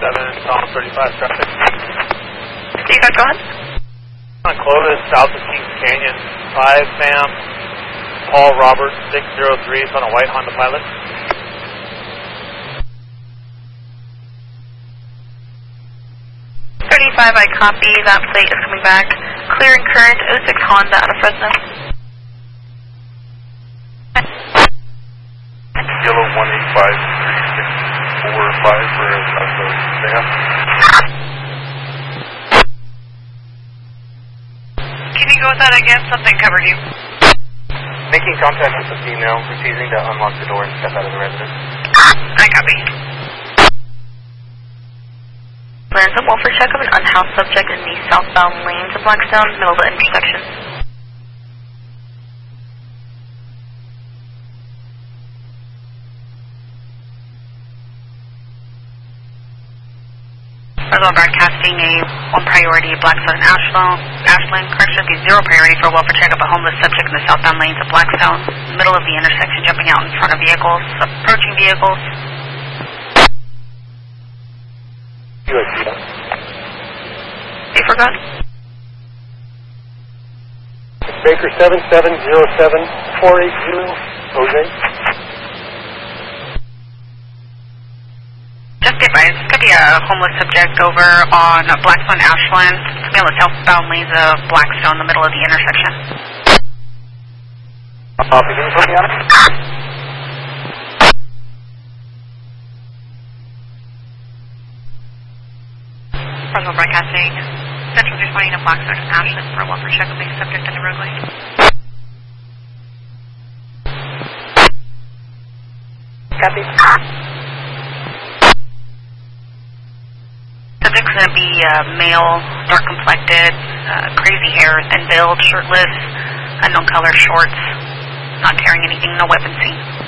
37, Tom 35 traffic. You guys go ahead. On Clovis, south of Kings Canyon, 5 ma'am. Paul Roberts, 603, it's on a white Honda Pilot. I copy. That plate is coming back. Clear and current 06 Honda out of Fresno. Yellow 1853645 for staff. Can you go with that again? Something covered you. Making contact with the female, refusing to unlock the door and step out of the residence. I copy. Plans a welfare check of an unhoused subject in the southbound lanes of Blackstone, middle of the intersection. Fresno broadcasting a 1 priority Blackstone Ashland. Correction, be 0 priority for a welfare check of a homeless subject in the southbound lanes of Blackstone, middle of the intersection, jumping out in front of vehicles, approaching vehicles. You forgot? Baker 7707480, Jose. Just get by. It's going to be a homeless subject over on Blackstone Ashland. It's going to be on the southbound lanes of Blackstone, the middle of the intersection. Can you put me on it? Fresno broadcasting. Central responding to Blackstone and Ashland for a welfare check of a subject in the roadway. Copy. Subject's going to be male, dark complected, crazy hair, thin build, shirtless, unknown color, shorts, not carrying anything, no weapon seen.